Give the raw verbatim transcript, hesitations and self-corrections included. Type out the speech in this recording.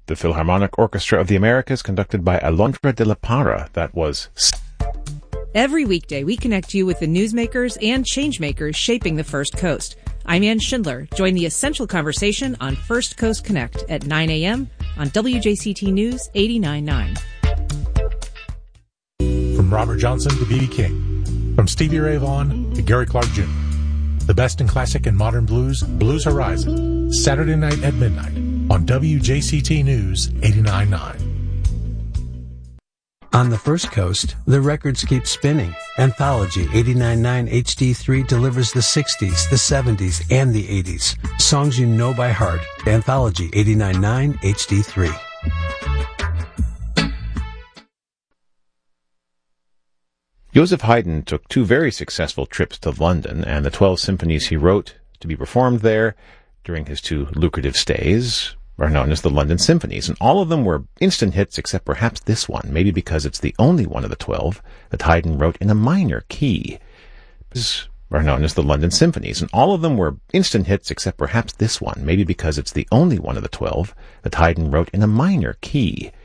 the Philharmonic Orchestra of the Americas, conducted by Alondra de la Parra. That was... Every weekday, we connect you with the newsmakers and changemakers shaping the First Coast. I'm Ann Schindler. Join the essential conversation on First Coast Connect at nine a.m. on W J C T News eighty-nine point nine. From Robert Johnson to B B King. From Stevie Ray Vaughan to Gary Clark Junior The best in classic and modern blues, Blues Horizon. Saturday night at midnight on W J C T News eighty-nine point nine. On the First Coast, the records keep spinning. Anthology eighty-nine point nine H D three delivers the sixties, the seventies, and the eighties. Songs you know by heart. Anthology eighty-nine point nine H D three. Joseph Haydn took two very successful trips to London, and the twelve symphonies he wrote to be performed there during his two lucrative stays are known as the London Symphonies, and all of them were instant hits except perhaps this one, maybe because it's the only one of the twelve that Haydn wrote in a minor key. These are known as the London Symphonies, and all of them were instant hits except perhaps this one, maybe because it's the only one of the twelve that Haydn wrote in a minor key.